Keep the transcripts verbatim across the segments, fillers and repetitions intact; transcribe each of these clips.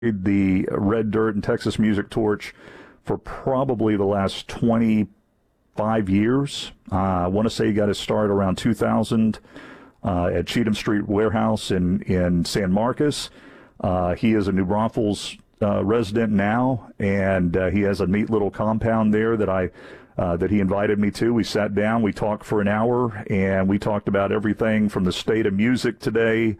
the Red Dirt and Texas Music Torch for probably the last twenty-five years. Uh, I want to say he got his start around two thousand uh, at Cheatham Street Warehouse in, in San Marcos. Uh, he is a New Braunfels uh, resident now, and uh, he has a neat little compound there that I uh, that he invited me to. We sat down, we talked for an hour, and we talked about everything from the state of music today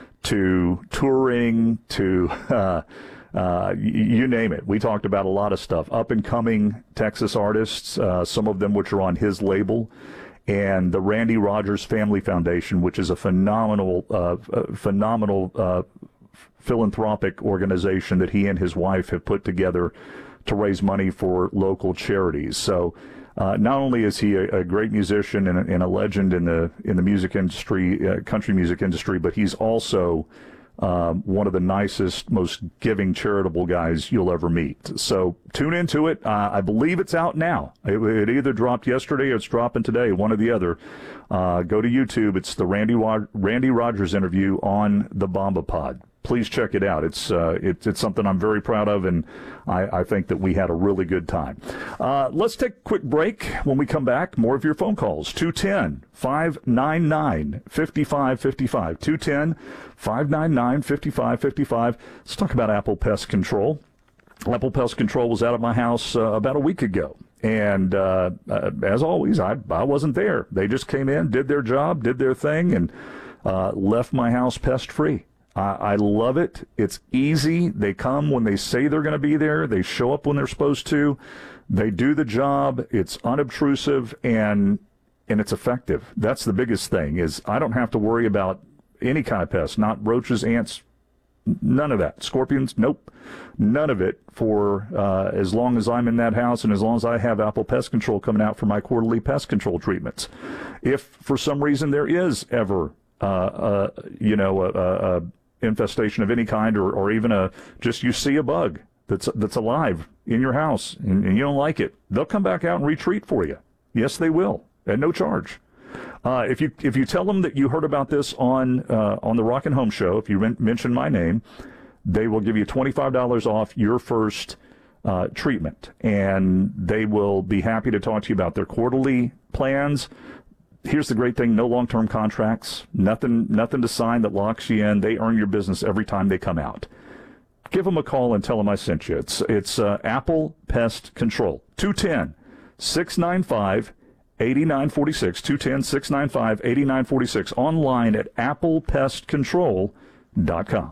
to touring, to uh, uh, you name it. We talked about a lot of stuff. Up-and-coming Texas artists, uh, some of them which are on his label, and the Randy Rogers Family Foundation, which is a phenomenal, uh, phenomenal uh, philanthropic organization that he and his wife have put together to raise money for local charities. So Uh, not only is he a, a great musician and a, and a legend in the in the music industry, uh, country music industry, but he's also um, one of the nicest, most giving, charitable guys you'll ever meet. So tune into it. Uh, I believe it's out now. It, it either dropped yesterday or it's dropping today, one or the other. Uh, go to YouTube. It's the Randy Randy Rogers interview on the Bomba Pod. Please check it out. It's uh, it, it's something I'm very proud of, and I, I think that we had a really good time. Uh, let's take a quick break. When we come back, more of your phone calls. two one zero, five nine nine, five five five five. two one zero, five nine nine, five five five five. Let's talk about Apple Pest Control. Apple Pest Control was out of my house uh, about a week ago. And uh, uh, as always, I, I wasn't there. They just came in, did their job, did their thing, and uh, left my house pest-free. I love it. It's easy. They come when they say they're going to be there. They show up when they're supposed to. They do the job. It's unobtrusive, and and it's effective. That's the biggest thing, is I don't have to worry about any kind of pest, not roaches, ants, none of that. Scorpions, nope, none of it for uh, as long as I'm in that house and as long as I have Apple Pest Control coming out for my quarterly pest control treatments. If for some reason there is ever, uh, uh, you know, a, a, a infestation of any kind, or, or even a just you see a bug that's that's alive in your house and, and you don't like it, they'll come back out and retreat for you. Yes, they will, at no charge. Uh, if you if you tell them that you heard about this on uh, on the Rockin' Home Show, if you men- mention my name, they will give you twenty-five dollars off your first uh, treatment, and they will be happy to talk to you about their quarterly plans. Here's the great thing: no long-term contracts, nothing, nothing to sign that locks you in. They earn your business every time they come out. Give them a call and tell them I sent you. It's it's uh, Apple Pest Control. two one zero, six nine five, eight nine four six. two one zero, six nine five, eight nine four six. Online at apple pest control dot com.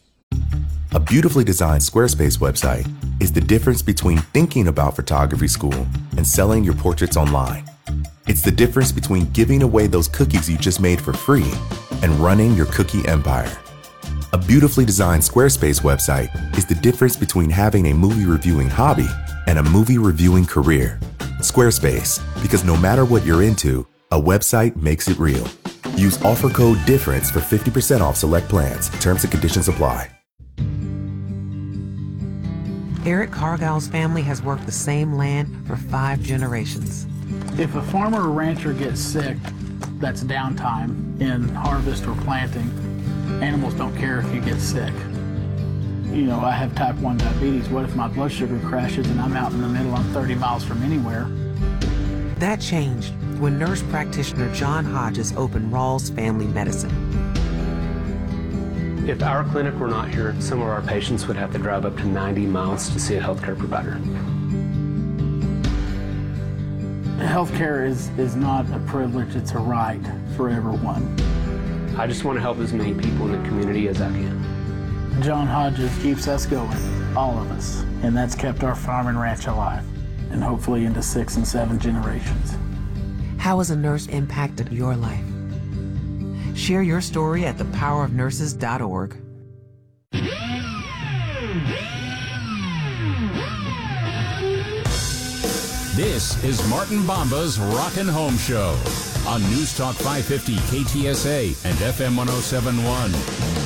A beautifully designed Squarespace website is the difference between thinking about photography school and selling your portraits online. It's the difference between giving away those cookies you just made for free and running your cookie empire. A beautifully designed Squarespace website is the difference between having a movie reviewing hobby and a movie reviewing career. Squarespace, because no matter what you're into, a website makes it real. Use offer code DIFFERENCE for fifty percent off select plans. Terms and conditions apply. Eric Cargill's family has worked the same land for five generations. If a farmer or rancher gets sick, that's downtime in harvest or planting. Animals don't care if you get sick. You know, I have type one diabetes. What if my blood sugar crashes and I'm out in the middle, I'm thirty miles from anywhere? That changed when nurse practitioner John Hodges opened Rawls Family Medicine. If our clinic were not here, some of our patients would have to drive up to ninety miles to see a healthcare provider. Healthcare is, is not a privilege, it's a right for everyone. I just want to help as many people in the community as I can. John Hodges keeps us going, all of us, and that's kept our farm and ranch alive, and hopefully into six and seven generations. How has a nurse impacted your life? Share your story at the power of nurses dot org. This is Martin Bomba's Rockin' Home Show on News Talk five fifty K T S A and F M one oh seven point one.